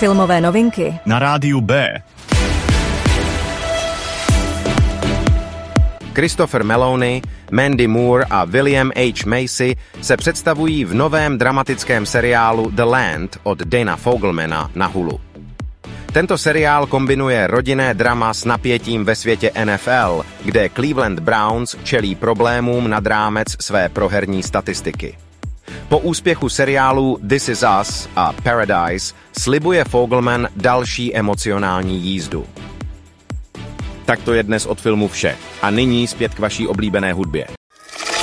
Filmové novinky na rádiu B. Christopher Meloni, Mandy Moore a William H. Macy se představují v novém dramatickém seriálu The Land od Dana Fogelmana na Hulu. Tento seriál kombinuje rodinné drama s napětím ve světě NFL, kde Cleveland Browns čelí problémům nad rámec své proherní statistiky. Po úspěchu seriálů This Is Us a Paradise slibuje Fogelman další emocionální jízdu. Tak to je dnes od filmu vše. A nyní zpět k vaší oblíbené hudbě.